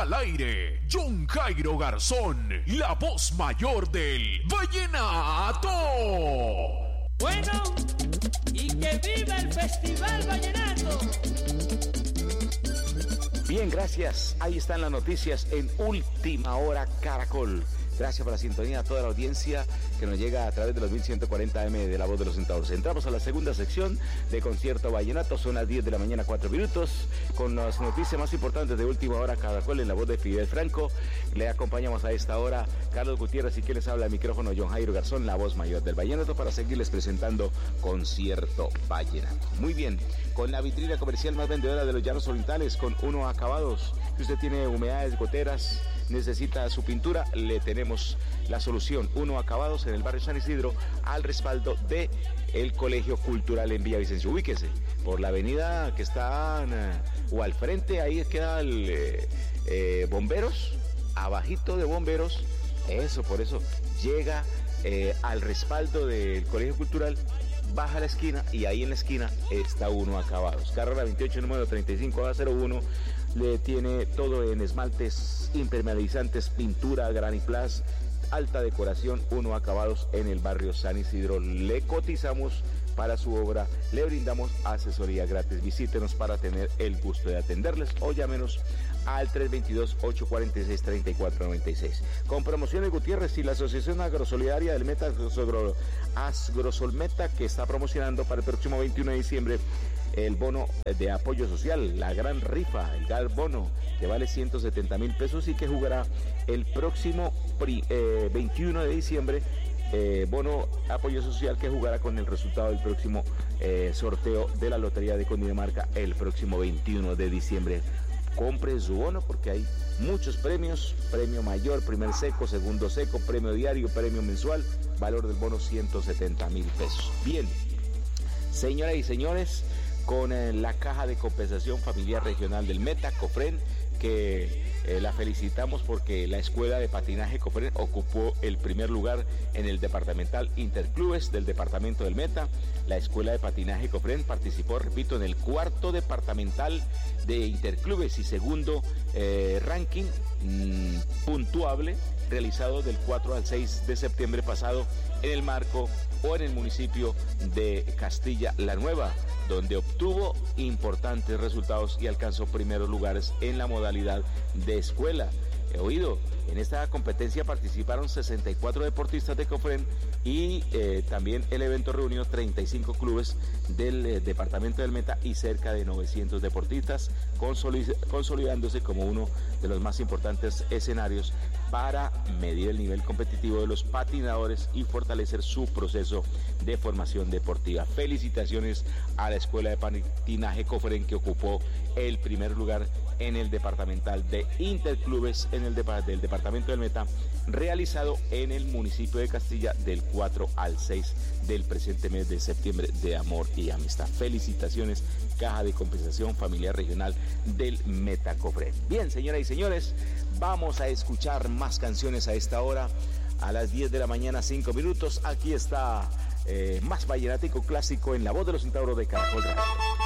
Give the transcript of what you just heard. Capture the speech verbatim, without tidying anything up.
al aire, John Jairo Garzón, la voz mayor del vallenato. Bueno, y que viva el Festival Vallenato. Bien, gracias. Ahí están las noticias en Última Hora Caracol. Gracias por la sintonía a toda la audiencia que nos llega a través de los mil ciento cuarenta eme de La Voz de los Centauros. Entramos a la segunda sección de Concierto Vallenato. Son las diez de la mañana, cuatro minutos, con las noticias más importantes de Última Hora Caracol en la voz de Fidel Franco. Le acompañamos a esta hora Carlos Gutiérrez y quien les habla al micrófono, John Jairo Garzón, la voz mayor del vallenato, para seguirles presentando Concierto Vallenato. Muy bien, con la vitrina comercial más vendedora de los llanos orientales, con Uno Acabados. Si usted tiene humedades, goteras, necesita su pintura, le tenemos la solución. Uno Acabados en el barrio San Isidro, al respaldo de el Colegio Cultural en Villavicencio. Ubíquese por la avenida que está uh, o al frente, ahí queda el eh, eh, Bomberos, abajito de Bomberos, eso, por eso llega eh, al respaldo del Colegio Cultural, baja la esquina y ahí en la esquina está Uno Acabados. Carrera veintiocho, número treinta y cinco a cero uno. Le tiene todo en esmaltes, impermeabilizantes, pintura, graniplas, alta decoración. Uno Acabados en el barrio San Isidro. Le cotizamos para su obra, le brindamos asesoría gratis. Visítenos para tener el gusto de atenderles o llámenos al tres dos dos, ocho cuatro seis, tres cuatro nueve seis. Con Promociones Gutiérrez y la Asociación Agrosolidaria del Meta, Asgrosolmeta, que está promocionando para el próximo veintiuno de diciembre el bono de apoyo social, la gran rifa, el Gal Bono, que vale ciento setenta mil pesos y que jugará el próximo eh, veintiuno de diciembre. Eh, bono apoyo social que jugará con el resultado del próximo eh, sorteo de la Lotería de Cundinamarca el próximo veintiuno de diciembre. Compre su bono porque hay muchos premios: premio mayor, primer seco, segundo seco, premio diario, premio mensual, valor del bono ciento setenta mil pesos. Bien, señoras y señores, con eh, la Caja de Compensación Familiar Regional del Meta, COFREN, que eh, la felicitamos porque la Escuela de Patinaje COFREN ocupó el primer lugar en el departamental Interclubes del departamento del Meta. La Escuela de Patinaje COFREN participó, repito, en el cuarto departamental de Interclubes y segundo eh, ranking mmm, puntuable realizado del cuatro al seis de septiembre pasado en el marco o en el municipio de Castilla la Nueva, donde obtuvo importantes resultados y alcanzó primeros lugares en la modalidad de escuela. He oído, en esta competencia participaron sesenta y cuatro deportistas de COFREN y eh, también el evento reunió treinta y cinco clubes del eh, departamento del Meta y cerca de novecientos deportistas, consolid- consolidándose como uno de los más importantes escenarios para medir el nivel competitivo de los patinadores y fortalecer su proceso de formación deportiva. Felicitaciones a la Escuela de Patinaje COFREN, que ocupó el primer lugar en el departamental de Interclubes en el de- del departamento del Meta, realizado en el municipio de Castilla del cuatro al seis del presente mes de septiembre de amor y amistad. Felicitaciones, Caja de Compensación Familiar Regional del Meta COFREN. Bien, señoras y señores, vamos a escuchar más canciones a esta hora, a las diez de la mañana, cinco minutos. Aquí está eh, más vallenático clásico en la voz de los centauros de Caracol Radio.